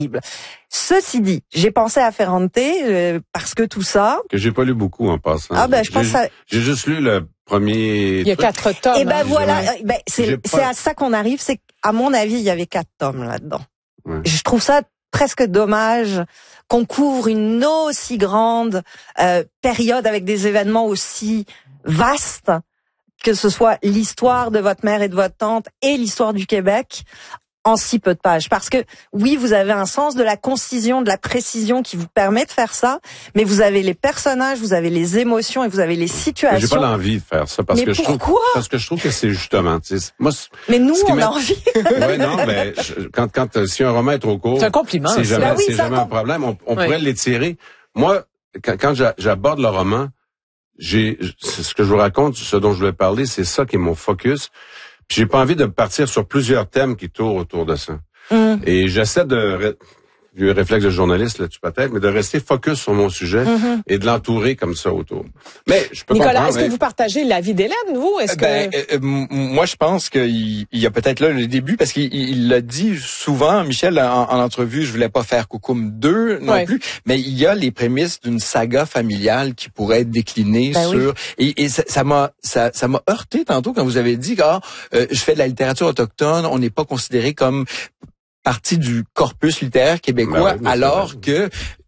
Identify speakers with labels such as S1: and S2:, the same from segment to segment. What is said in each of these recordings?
S1: Ceci dit, j'ai pensé à Ferrante parce que tout ça...
S2: Que j'ai pas lu beaucoup en passant.
S1: Ah ben, je pense ça...
S2: J'ai juste lu le premier...
S3: Il y a 4 tomes.
S1: Et ben voilà, c'est à ça qu'on arrive, c'est qu'à mon avis, il y avait 4 tomes là-dedans. Ouais. Je trouve ça presque dommage qu'on couvre une aussi grande période avec des événements aussi vastes, que ce soit l'histoire de votre mère et de votre tante et l'histoire du Québec, en si peu de pages. Parce que, oui, vous avez un sens de la concision, de la précision qui vous permet de faire ça, mais vous avez les personnages, vous avez les émotions et vous avez les situations.
S2: J'ai pas l'envie de faire ça parce que je trouve que c'est justement, moi,
S1: mais nous, on a envie.
S2: Ouais, non, mais si un roman est trop court.
S3: C'est un compliment.
S2: C'est jamais un problème. On pourrait l'étirer. Moi, quand j'aborde le roman, c'est ce que je vous raconte, ce dont je voulais parler, c'est ça qui est mon focus. Puis j'ai pas envie de partir sur plusieurs thèmes qui tournent autour de ça. Et j'essaie du réflexe de journaliste là-dessus peut-être, mais de rester focus sur mon sujet et de l'entourer comme ça autour. Mais je peux
S3: Nicolas, est-ce que vous partagez l'avis d'Hélène, vous?
S4: Moi, je pense qu'il y a peut-être là le début, parce qu'il l'a dit souvent, Michel, en entrevue, je voulais pas faire Coucoum 2 non plus, mais il y a les prémices d'une saga familiale qui pourrait être déclinée sur... Oui. Et ça m'a heurté tantôt quand vous avez dit que je fais de la littérature autochtone, on n'est pas considéré comme partie du corpus littéraire québécois, alors que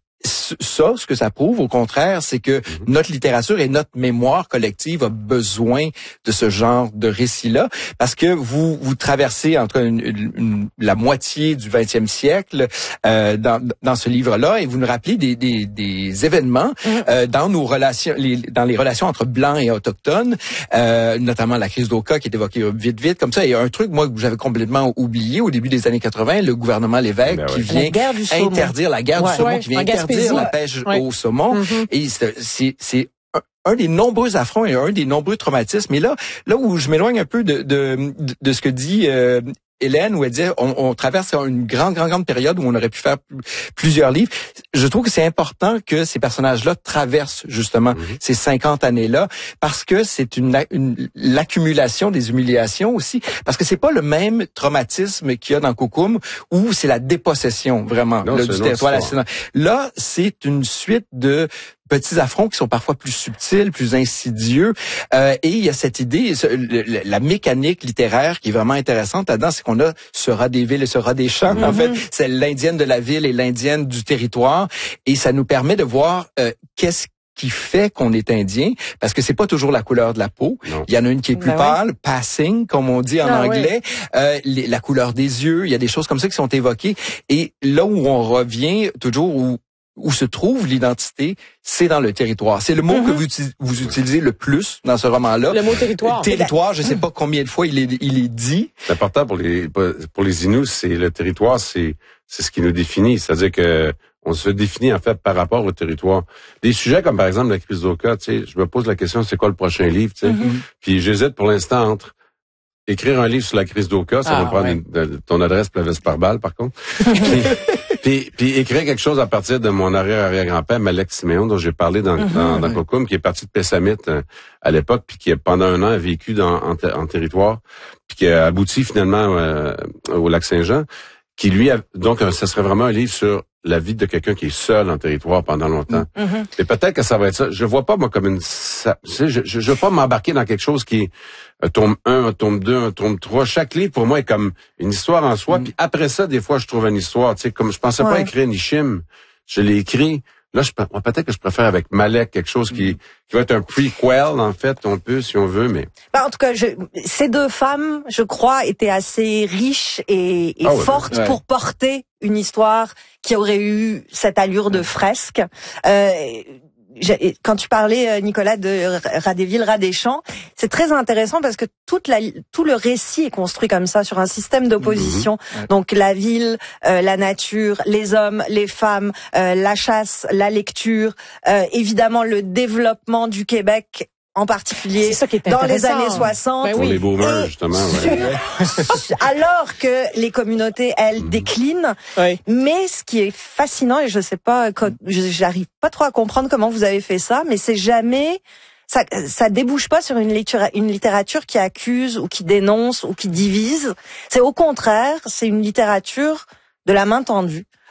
S4: ce que ça prouve, au contraire, c'est que notre littérature et notre mémoire collective a besoin de ce genre de récit-là, parce que vous traversez en tout cas la moitié du 20e siècle dans ce livre-là, et vous nous rappelez des événements dans nos relations, dans les relations entre blancs et autochtones, notamment la crise d'Oka qui est évoquée vite comme ça. Et un truc moi que j'avais complètement oublié au début des années 80, le gouvernement Lévesque qui vient interdire la guerre du saumon, qui vient interdire la pêche au saumon. Et c'est un des nombreux affronts et un des nombreux traumatismes. Et là où je m'éloigne un peu de ce que dit Hélène, où elle dit on traverse une grande période où on aurait pu faire plusieurs livres. Je trouve que c'est important que ces personnages-là traversent justement ces 50 années-là, parce que c'est l'accumulation des humiliations aussi, parce que c'est pas le même traumatisme qu'il y a dans Coucoum, où c'est la dépossession vraiment du territoire. Là, c'est une suite de petits affronts qui sont parfois plus subtils, plus insidieux. Et il y a cette idée, la mécanique littéraire qui est vraiment intéressante là-dedans, c'est qu'on a ce rat des villes et ce rat des champs. En fait, c'est l'indienne de la ville et l'indienne du territoire. Et ça nous permet de voir qu'est-ce qui fait qu'on est indien, parce que c'est pas toujours la couleur de la peau. Non. Il y en a une qui est plus pâle, passing, comme on dit en anglais, la couleur des yeux, il y a des choses comme ça qui sont évoquées. Et là où on revient toujours où se trouve l'identité, c'est dans le territoire. C'est le mot que vous utilisez le plus dans ce roman-là.
S3: Le mot territoire.
S4: Territoire, je sais pas combien de fois il est dit.
S2: C'est important pour les Inuits, c'est le territoire, c'est ce qui nous définit. C'est-à-dire que on se définit en fait par rapport au territoire. Des sujets comme par exemple la crise d'Oka, tu sais, je me pose la question, c'est quoi le prochain livre, tu sais. Puis j'hésite pour l'instant entre écrire un livre sur la crise d'Oka, ça va prendre ton adresse Plavès par balle par contre. Puis écrire quelque chose à partir de mon arrière-arrière-grand-père, Malek Siméon, dont j'ai parlé dans Coucoum, qui est parti de Pessamit à l'époque, puis qui pendant un an a vécu en territoire, puis qui a abouti finalement au Lac-Saint-Jean, qui lui donc ça serait vraiment un livre sur la vie de quelqu'un qui est seul en territoire pendant longtemps. Et peut-être que ça va être ça. Je vois pas moi comme je veux pas m'embarquer dans quelque chose qui est un tome 1, un tome 2, un tome 3. Chaque livre pour moi est comme une histoire en soi. Puis après ça, des fois, je trouve une histoire. Tu sais, comme je pensais pas écrire Nishim, je l'ai écrit. Là, peut-être que je préfère avec Malek quelque chose qui va être un prequel, en fait, on peut, si on veut, mais...
S1: En tout cas, ces deux femmes, je crois, étaient assez riches et fortes pour porter une histoire qui aurait eu cette allure de fresque. Quand tu parlais, Nicolas, de Rat des villes, Rat des champs, c'est très intéressant parce que tout le récit est construit comme ça, sur un système d'opposition. Donc la ville, la nature, les hommes, les femmes, la chasse, la lecture, évidemment le développement du Québec, en particulier dans les années 60.
S2: Pour les boomers, justement.
S1: Alors que les communautés, elles, déclinent. Mais ce qui est fascinant, et je sais pas, j'arrive pas trop à comprendre comment vous avez fait ça, mais c'est jamais... Ça débouche pas sur une littérature qui accuse ou qui dénonce ou qui divise. C'est au contraire, c'est une littérature de la main tendue.